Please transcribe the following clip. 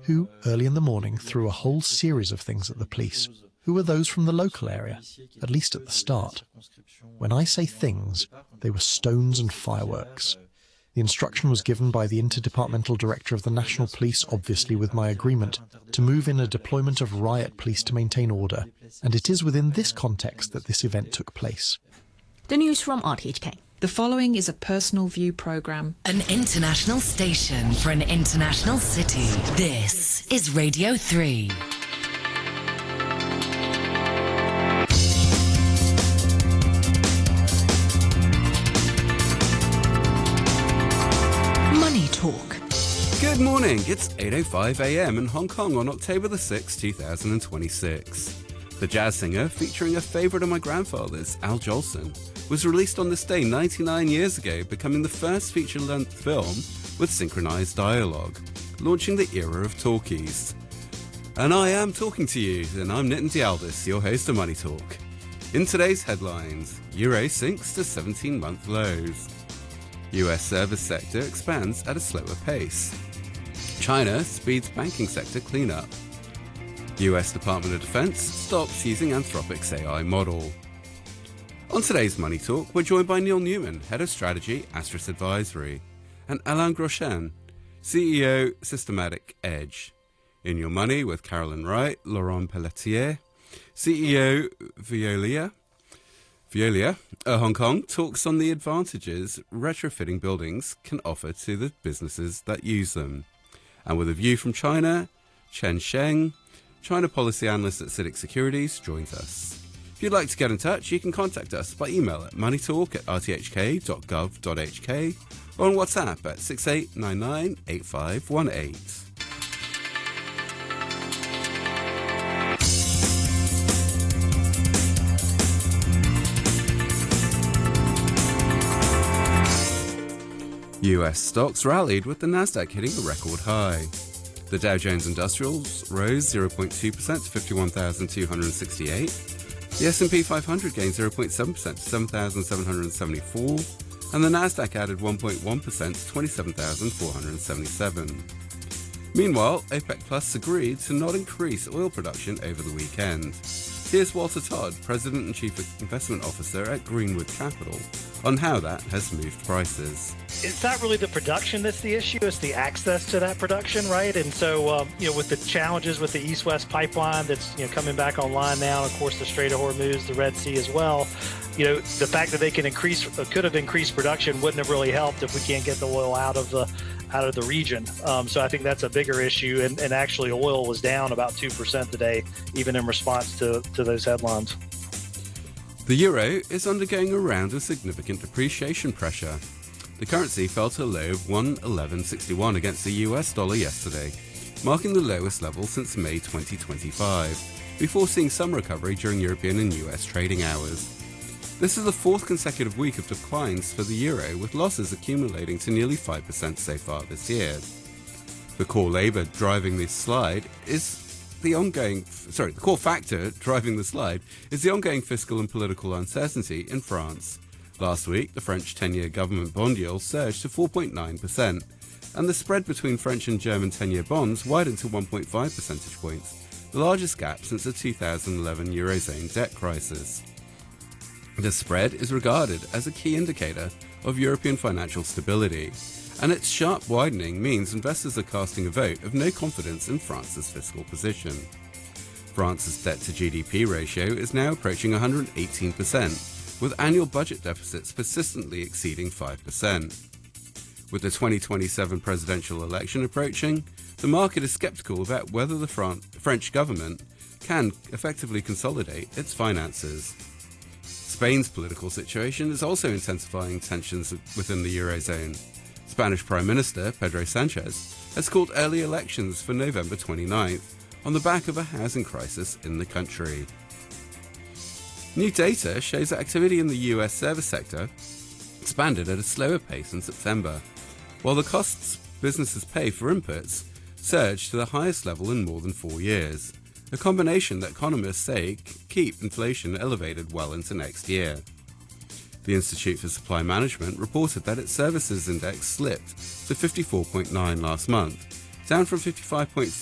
who, early in the morning, threw a whole series of things at the police, who were those from the local area, at least at the start. When I say things, they were stones and fireworks. The instruction was given by the Interdepartmental Director of the National Police, obviously with my agreement, to move in a deployment of riot police to maintain order, and it is within this context that this event took place. The news from RTHK. The following is a personal view programme. An international station for an international city. This is Radio 3. Money Talk. Good morning, it's 8:05 a.m. in Hong Kong on October the 6th, 2026. The jazz singer, featuring a favourite of my grandfather's, Al Jolson, was released on this day 99 years ago, becoming the first feature-length film with synchronised dialogue, launching the era of talkies. And I am talking to you, and I'm Nitin Dialdis, your host of Money Talk. In today's headlines, Euro sinks to 17-month lows. US service sector expands at a slower pace. China speeds banking sector cleanup. US Department of Defense stops using Anthropic's AI model. On today's Money Talk, we're joined by Neil Newman, Head of Strategy, Astris Advisory, and Alain Groschen, CEO, Systematic Edge. In Your Money with Carolyn Wright, Laurent Pelletier, CEO, Veolia, Hong Kong, talks on the advantages retrofitting buildings can offer to the businesses that use them. And with a view from China, Chen Sheng, China Policy Analyst at CITIC Securities, joins us. If you'd like to get in touch, you can contact us by email at moneytalk@rthk.gov.hk or on WhatsApp at 68998518. US stocks rallied with the Nasdaq hitting a record high. The Dow Jones Industrials rose 0.2% to 51,268. The S&P 500 gained 0.7% to 7,774. And the Nasdaq added 1.1% to 27,477. Meanwhile, OPEC Plus agreed to not increase oil production over the weekend. Here's Walter Todd, President and Chief Investment Officer at Greenwood Capital, on how that has moved prices. It's not really the production that's the issue, it's the access to that production, right? And so, with the challenges with the East-West pipeline that's, coming back online now, and of course the Strait of Hormuz, the Red Sea as well, the fact that they could have increased production wouldn't have really helped if we can't get the oil out of the region. So I think that's a bigger issue. And actually oil was down about 2% today, even in response to those headlines. The euro is undergoing a round of significant depreciation pressure. The currency fell to a low of 111.61 against the US dollar yesterday, marking the lowest level since May 2025, before seeing some recovery during European and US trading hours. This is the fourth consecutive week of declines for the euro, with losses accumulating to nearly 5% so far this year. The core factor driving the slide is the ongoing fiscal and political uncertainty in France. Last week, the French 10-year government bond yield surged to 4.9%, and the spread between French and German 10-year bonds widened to 1.5 percentage points, the largest gap since the 2011 Eurozone debt crisis. The spread is regarded as a key indicator of European financial stability, and its sharp widening means investors are casting a vote of no confidence in France's fiscal position. France's debt-to-GDP ratio is now approaching 118%, with annual budget deficits persistently exceeding 5%. With the 2027 presidential election approaching, the market is sceptical about whether the French government can effectively consolidate its finances. Spain's political situation is also intensifying tensions within the Eurozone. Spanish Prime Minister Pedro Sanchez has called early elections for November 29th on the back of a housing crisis in the country. New data shows that activity in the US service sector expanded at a slower pace in September, while the costs businesses pay for inputs surged to the highest level in more than 4 years, a combination that economists say keep inflation elevated well into next year. The Institute for Supply Management reported that its services index slipped to 54.9 last month, down from 55.4